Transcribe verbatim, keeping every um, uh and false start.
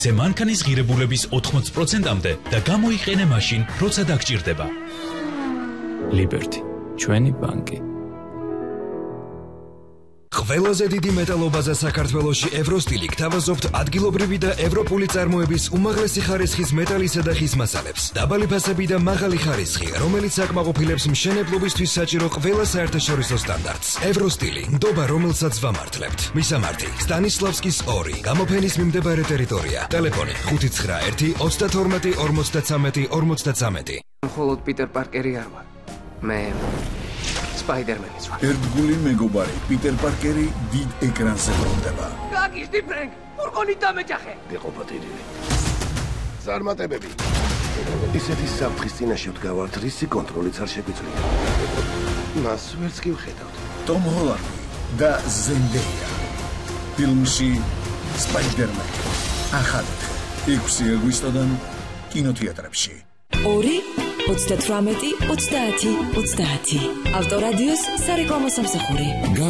ძე მანქანის ღირებულების ოთხმოც პროცენტამდე და გამოიყენე მაშინ, როცა დაგჭირდება. Liberty, ჩვენი ბანკი. ყველაზე დიდი მეტალობაზა საქართველოში ევროსტილი გთავაზობთ ადგილობრივი და ევროპული წარმოების უმაღლესი ხარისხის მეტალისა და ხის მასალებს. დაბალი ფასები და მაღალი ხარისხი, რომელიც აკმაყოფილებს მშენებლობისთვის საჭირო ყველა საერთაშორისო სტანდარტს. ევროსტილი, ნდობა, რომელსაც ვამართლებთ. მისამართი: სტანისლავსკის ორი, გამოფენის მიმდებარე ტერიტორია. ტელეფონი: ხუთი ცხრა ერთი ოცდათორმეტი ორმოცდათრამეტი ორმოცდათრამეტი. მხოლოდ პიტერ პარკერი არ ვარ. მე სპაიდერმენიც ვარ. ერთგული მეგობარი პიტერ პარკერი დიდ ეკრანზე ბრუნდება. გაგიშდი ფრენკ, ფურგონით დამეჯახე. გეყოფა ტირილი. წარმატებები. ისეთი საფრთხის წინაშე ვდგავართ, რისი კონტროლიც არ შეგვიძლია. მას ვერც კი ვხედავთ. ტომ ჰოლანდი და ზენდეია. ფილმში სპაიდერმენი. ახალად ექვსი აგვისტოდან კინოთეატრებში. ორი ოცდათვრამეტი ოცდაათი ოცდაათი ავტორადიოს სარეკლამო სამსახური.